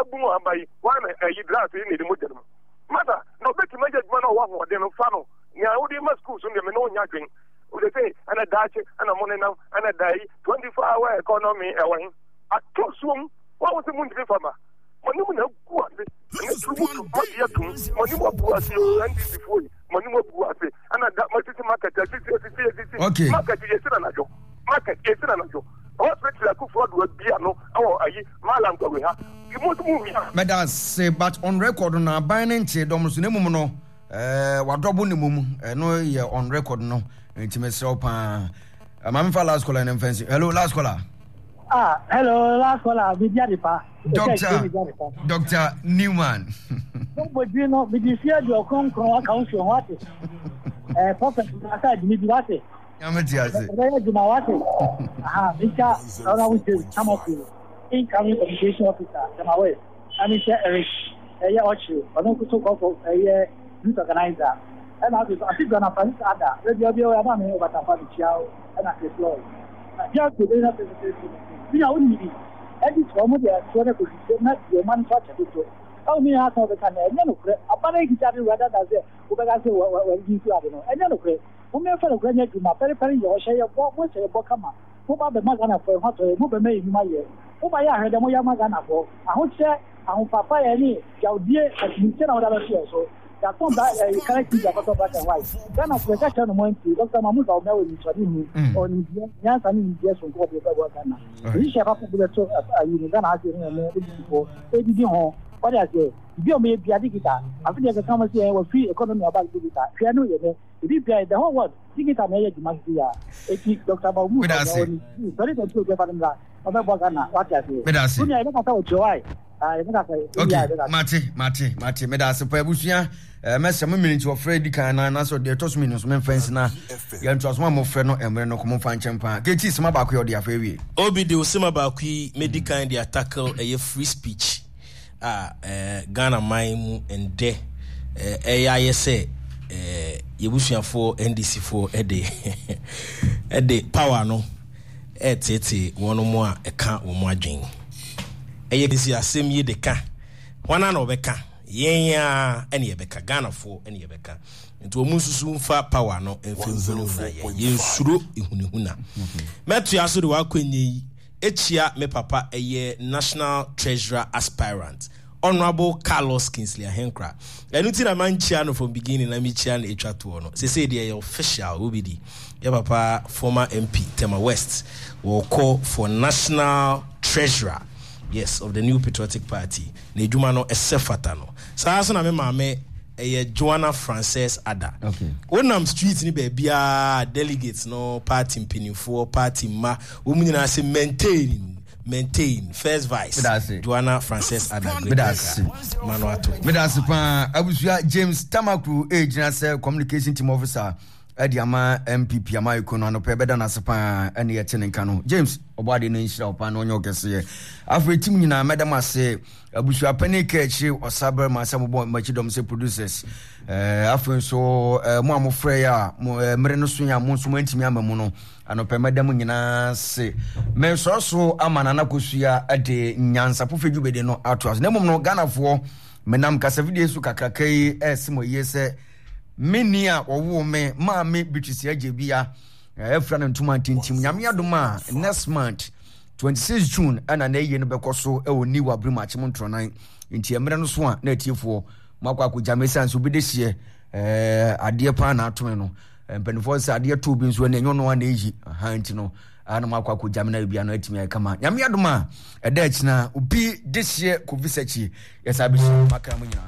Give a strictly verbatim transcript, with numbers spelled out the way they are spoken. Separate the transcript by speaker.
Speaker 1: boom by one a year glass in the modern. Mother, no better major man or one than a funnel. Now, the must school soon, the Menonia drink. They say, and a Dutch, and a money now, and a day, twenty-four hour economy away. I told soon, what was the moon farmer? Money will have good. Money will poor, and before money will poor, and I got my city market.
Speaker 2: Okay.
Speaker 1: Market is a job. Market is a job. Hospital could afford would be no, our Malam we have. You must move.
Speaker 2: Madam say, but on record on our binding, Domus Nemuno, uh, what double mum, no, you're on record no, intimacy open. A man for last caller and fancy. Hello, last caller.
Speaker 3: Ah, hello, last caller, Vidyadipa.
Speaker 2: Doctor, Doctor Newman.
Speaker 3: But you know, with the fear your concrete council, what is a prophet aside Midwati.
Speaker 2: Amatias.
Speaker 3: Ah, Mister, I will tell some of you. Incoming communication officer, Samawe. I'm Mister Eric, a year or two, but not so called a year youth organizer. And I was going to find other. Radio Bio Abami over the Family Chow and I said, Lord. Just to do that, we are only every form of the Soda could not your manufacture. How many half of the time? I know, a panic is rather than say, Ubagasi when you are, I know, who may follow granted to my very, very, or share your walk with a bocama. Who are the Magana for hot or move made in my year? Who I heard the Moya Magana for? I would say, I will papa any, your dear, as you said, I would have so. That one that correctly the photo black and white. Then of protection moment to Doctor Mahmoud Almel in Swahili or in Yes and in Yes from God over Ghana. We shall have to do so as you can ask him before. A D home. What I say? You may be a digital. I think the conversation was free economy about digital. Piano, you if you the whole world, digital may be Magia. It Doctor Mahmoud. Very good to get on that. About Ghana. What I say? I don't know joy.
Speaker 2: Okay, Mate, Mate, Mate, Meda Superbusia, Messa Minute of Freddy Can, and also the Toss Minus Memphis now. You are just one more friend and we're no common fan champion. Get his Mabaki or the affair.
Speaker 4: Obi de Simabaki, medical and their tackle a free speech. Ah, Ghana Mime and De A I S A, Yabusian for N D C for a day. A day power no, et et one more a can't one drink. Eye disi asem ye deka wana na obeka yenya ene yebeka Ghana for ene yebeka nti omunsusu mfa power no emfenhunu na ye nsuro ehunehuna metu aso de wakwenye echia me papa eye national treasurer aspirant Honorable Carlos Kingsley Ahenkra enu ti na manchia no from beginning na mi chia na etwa to no se se de official obidi ye papa former M P Tema West will call for national treasurer. Yes, of the New Patriotic Party. Ne juma no esefata no. Sa so na me mame eh Joanna Frances Ada.
Speaker 2: Okay.
Speaker 4: Wonam street ni be bia delegates no party mpinifo party ma wo mu nyina se maintain maintain first vice Joanna Frances Ada.
Speaker 2: Medasi.
Speaker 4: Manuato.
Speaker 2: Medasi pa abusua James Tamakru agent say communication team officer Ediama M P P ama ikono no pe beda na sepa ene ye chenenka no James obade no nhira opa no onyo kese afre team nyina madam ase abusua panika echi osaber ma sambo machidom se producers eh afre so mo amofre ya mere no so ya mo so mantimi amamu no anope madam nyina se me so so amana na kosua ade nyansa pofeju bede no atwas na mom no Ghana fo menam kasa video su kakrakai esimo yese Minia or woman, Mammy Beatrice Jebia, Efran and Tuma Tintim, Yamiaduma, next month, twenty-sixth of June, and an A in Becoso, a new Abrimach Montronine, in Tiamerano Swan, native for Makwaku Jamaican, so be this year, a dear pana Tumeno, and Penfosa, a dear two beans when you know one age, a hantino, and Makwaku Jamina be an eighty come out. Yamiaduma, a Dutch now, be this year could visit you, yes, I be Macamina.